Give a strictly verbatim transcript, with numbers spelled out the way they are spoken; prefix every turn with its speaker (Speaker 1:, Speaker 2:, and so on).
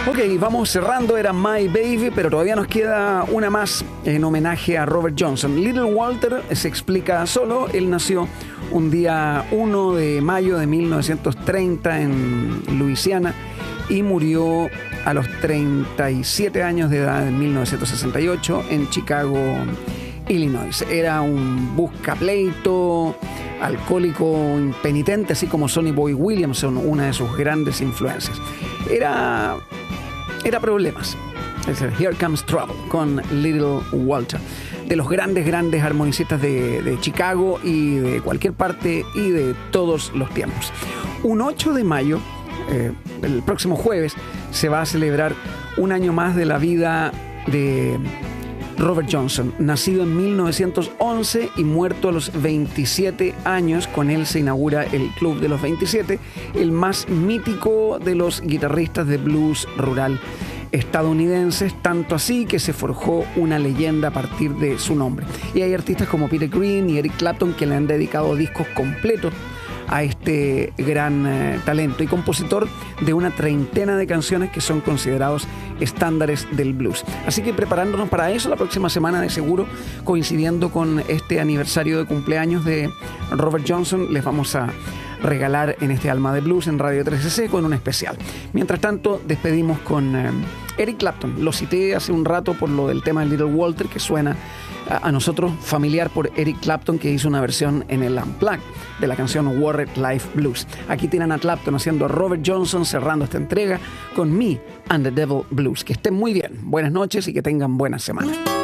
Speaker 1: Ok, vamos cerrando, era My Baby, pero todavía nos queda una más en homenaje a Robert Johnson. Little Walter se explica solo, él nació un día uno de mayo de mil novecientos treinta en Luisiana y murió a los treinta y siete años de edad en mil novecientos sesenta y ocho en Chicago, Illinois. Era un buscapleito, alcohólico impenitente, así como Sonny Boy Williams, una de sus grandes influencias. Era, era problemas. Es el Here Comes Trouble con Little Walter, de los grandes, grandes armonicistas de, de Chicago y de cualquier parte y de todos los tiempos. Un ocho de mayo, eh, el próximo jueves, se va a celebrar un año más de la vida de Robert Johnson, nacido en mil novecientos once y muerto a los veintisiete años. Con él se inaugura el Club de los veintisiete, el más mítico de los guitarristas de blues rural estadounidenses, tanto así que se forjó una leyenda a partir de su nombre. Y hay artistas como Peter Green y Eric Clapton que le han dedicado discos completos a este gran eh, talento y compositor de una treintena de canciones que son considerados estándares del blues. Así que preparándonos para eso, la próxima semana de seguro, coincidiendo con este aniversario de cumpleaños de Robert Johnson, les vamos a regalar en este Alma de Blues en Radio trece C con un especial. Mientras tanto, despedimos con eh, Eric Clapton. Lo cité hace un rato por lo del tema de Little Walter, que suena a, a nosotros familiar por Eric Clapton, que hizo una versión en el Unplugged de la canción Warred Life Blues. Aquí tienen a Clapton haciendo a Robert Johnson, cerrando esta entrega con Me and the Devil Blues. Que estén muy bien, buenas noches y que tengan buena semana.